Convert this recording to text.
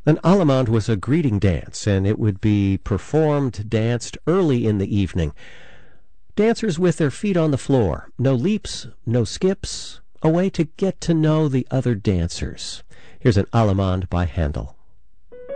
An allemande was a greeting dance, and it would be danced early in the evening. Dancers with their feet on the floor, no leaps, no skips, a way to get to know the other dancers. Here's an allemande by Handel.